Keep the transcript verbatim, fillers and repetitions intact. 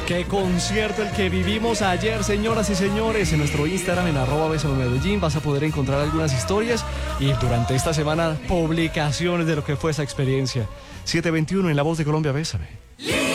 Qué concierto el que vivimos ayer, señoras y señores. En nuestro Instagram, en arroba Bésame Medellín, vas a poder encontrar algunas historias y durante esta semana publicaciones de lo que fue esa experiencia. siete veintiuno en La Voz de Colombia, Bésame.